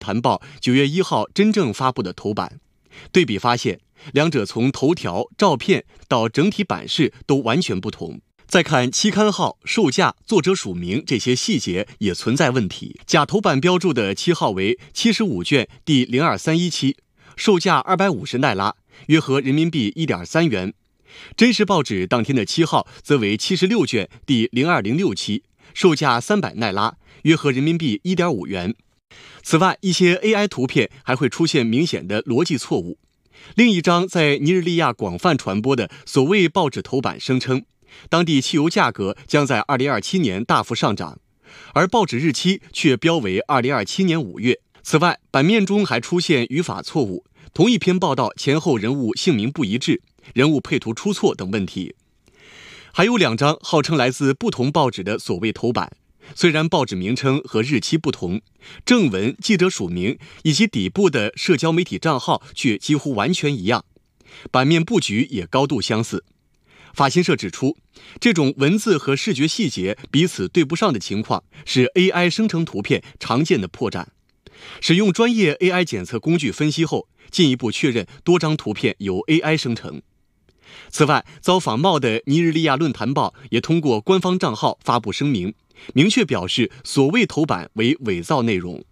坛报9月1号真正发布的头版。对比发现，两者从头条、照片到整体版式都完全不同。再看期刊号、售价、作者署名这些细节也存在问题。假头版标注的期号为75卷第0231期，售价250奈拉，约合人民币1.3元。真实报纸当天的期号则为76卷第0206期，售价300奈拉，约合人民币1.5元。此外，一些 AI 图片还会出现明显的逻辑错误。另一张在尼日利亚广泛传播的所谓报纸头版声称，当地汽油价格将在2027年大幅上涨，而报纸日期却标为2027年5月。此外，版面中还出现语法错误，同一篇报道前后人物姓名不一致，人物配图出错等问题。还有2张号称来自不同报纸的所谓头版，虽然报纸名称和日期不同，正文、记者署名以及底部的社交媒体账号却几乎完全一样，版面布局也高度相似。法新社指出，这种文字和视觉细节彼此对不上的情况是 AI 生成图片常见的破绽。使用专业 AI 检测工具分析后，进一步确认多张图片由 AI 生成。此外，遭仿冒的尼日利亚论坛报也通过官方账号发布声明，明确表示所谓头版为伪造内容。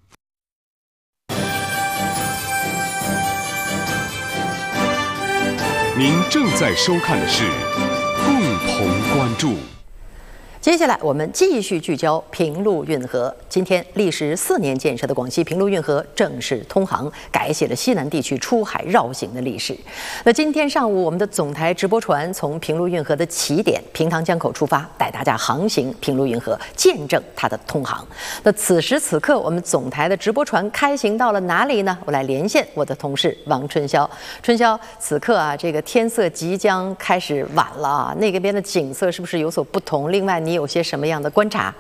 您正在收看的是共同关注。 接下来我们继续聚焦平陆运河。今天，历时4年建设的广西平陆运河正式通航，改写了西南地区出海绕行的历史。那今天上午，我们的总台直播船从平陆运河的起点平塘江口出发，带大家航行平陆运河，见证它的通航。那此时此刻，我们总台的直播船开行到了哪里呢？我来连线我的同事王春潇。春潇，此刻啊，这个天色即将开始晚了啊，那边的景色是不是有所不同？另外，你有些什么样的观察？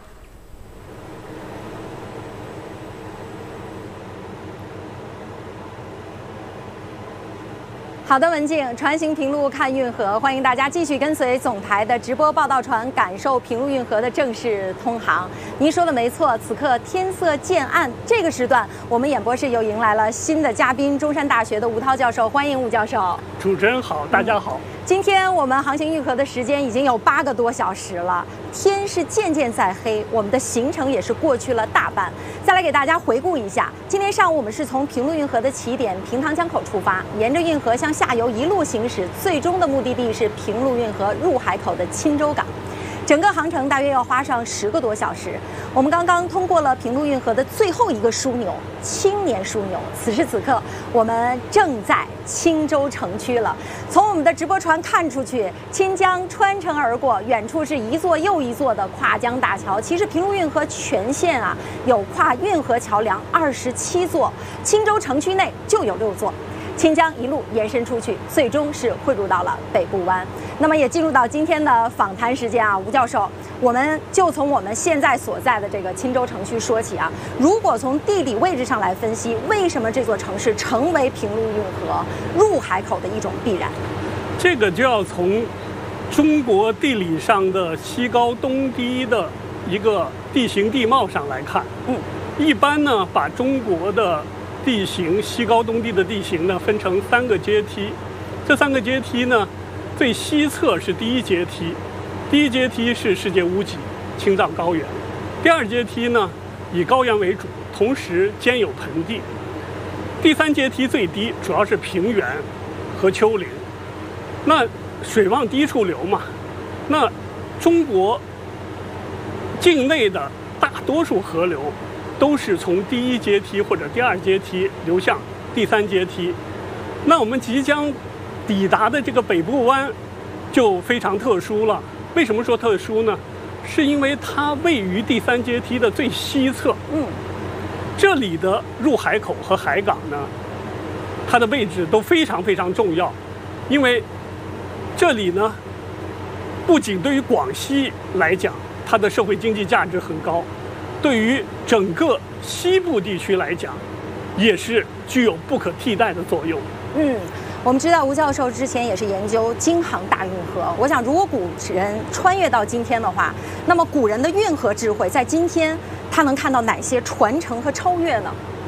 好的，文静，船行平陆看运河，欢迎大家继续跟随总台的直播报道船，感受平陆运河的正式通航。您说的没错，此刻天色渐暗，这个时段我们演播室又迎来了新的嘉宾，中山大学的吴涛教授，欢迎吴教授。 主持人好，大家好。 今天我们航行运河的时间已经有8个多小时了，天是渐渐在黑，我们的行程也是过去了大半。再来给大家回顾一下，今天上午我们是从平陆运河的起点平塘江口出发，沿着运河向下游一路行驶，最终的目的地是平陆运河入海口的钦州港。整个航程大约要花上10个多小时。我们刚刚通过了平陆运河的最后一个枢纽——青年枢纽。此时此刻，我们正在钦州城区了。从我们的直播船看出去，钦江穿城而过，远处是一座又一座的跨江大桥。其实平陆运河全线啊，有跨运河桥梁27座，钦州城区内就有6座。钦江一路延伸出去，最终是汇入到了北部湾。那么也进入到今天的访谈时间啊，吴教授，我们就从我们现在所在的这个钦州城区说起啊。如果从地理位置上来分析，为什么这座城市成为平陆运河入海口的一种必然？ 这个就要从中国地理上的西高东低的一个地形地貌上来看。一般呢，把中国的地形西高东低的地形呢分成3个阶梯，这3个阶梯呢，最西侧是第一阶梯，第一阶梯是世界屋脊青藏高原，第2阶梯呢以高原为主，同时兼有盆地，第3阶梯最低，主要是平原和丘陵。那水往低处流嘛，那中国境内的大多数河流都是从第1阶梯或者第2阶梯流向第3阶梯。那我们即将抵达的这个北部湾就非常特殊了。为什么说特殊呢？是因为它位于第3阶梯的最西侧。这里的入海口和海港呢，它的位置都非常非常重要，因为这里呢，不仅对于广西来讲，它的社会经济价值很高，对于整个西部地区来讲，也是具有不可替代的作用。 我们知道吴教授之前也是研究京杭大运河。我想，如果古人穿越到今天的话，那么古人的运河智慧在今天他能看到哪些传承和超越呢？